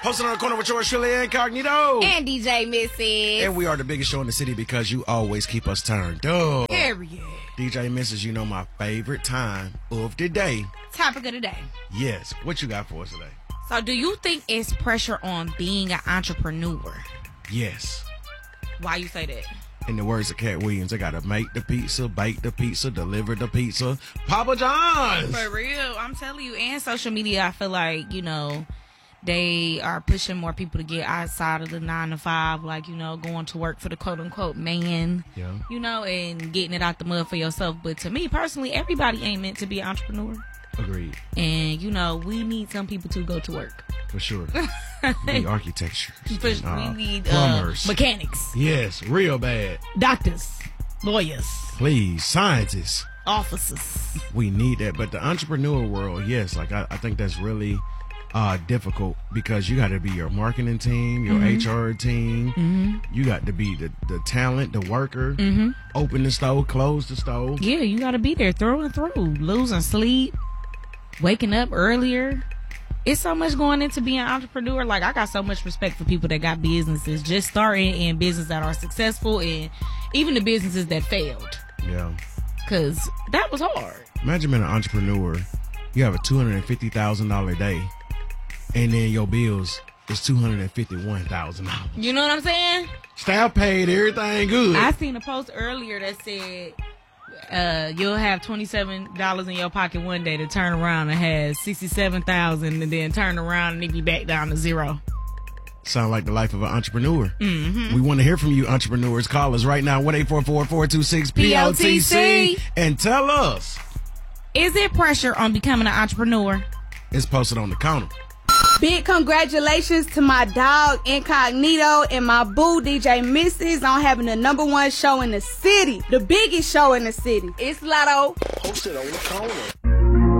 Hosted on the corner with yours truly, Incognito. And DJ Mrs. And we are the biggest show in the city because you always keep us turned up. Period. DJ Mrs., you know my favorite time of the day. Topic of the day. Yes. What you got for us today? So do you think it's pressure on being an entrepreneur? Yes. Why you say that? In the words of Cat Williams, I gotta make the pizza, bake the pizza, deliver the pizza. Papa John's! For real. I'm telling you. And social media, I feel like, they are pushing more people to get outside of the 9 to 5, like, going to work for the quote unquote man, and getting it out the mud for yourself. But to me personally, everybody ain't meant to be an entrepreneur. Agreed. And, we need some people to go to work. For sure. We need architecture. We need plumbers. Mechanics. Yes, real bad. Doctors. Lawyers. Please, scientists. Officers. We need that. But the entrepreneur world, yes, like I think that's really difficult because you got to be your marketing team, your HR team. You got to be the talent, the worker. Open the stove, close the stove. Yeah, you got to be there through and through. Losing sleep, waking up earlier. It's so much going into being an entrepreneur. Like, I got so much respect for people that got businesses just starting and business that are successful and even the businesses that failed. Yeah. Because that was hard. Imagine being an entrepreneur. You have a $250,000 day. And then your bills is $251,000. You know what I'm saying? Staff paid, everything good. I seen a post earlier that said you'll have $27 in your pocket one day to turn around and have $67,000 and then turn around and it be back down to zero. Sound like the life of an entrepreneur. We want to hear from you entrepreneurs. Call us right now, 1-844-426-POTC, and tell us, is it pressure on becoming an entrepreneur? It's posted on the counter. Big congratulations to my dog Incognito and my boo DJ Mrs. on having the #1 show in the city, the biggest show in the city. It's Lotto. Posted on the corner.